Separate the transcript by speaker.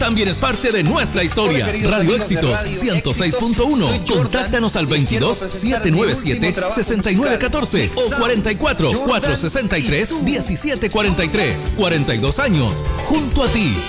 Speaker 1: también es parte de nuestra historia. Radio Éxitos 106.1. Contáctanos al 22 797 6914 o 44 463 1743. 42 años junto a ti.